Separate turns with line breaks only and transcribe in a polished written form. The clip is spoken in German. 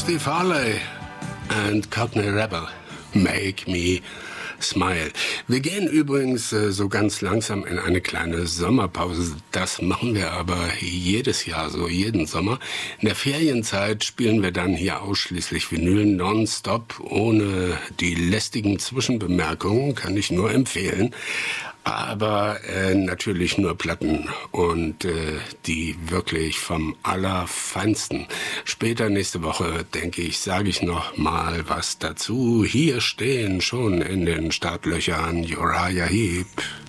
Steve Harley and Courtney Rebel, Make Me Smile. Wir gehen übrigens so ganz langsam in eine kleine Sommerpause. Das machen wir aber jedes Jahr, so jeden Sommer. In der Ferienzeit spielen wir dann hier ausschließlich Vinyl nonstop, ohne die lästigen Zwischenbemerkungen, kann ich nur empfehlen. Aber natürlich nur Platten und die wirklich vom Allerfeinsten. Später nächste Woche, denke ich, sage ich noch mal was dazu. Hier stehen schon in den Startlöchern Uriah Heep.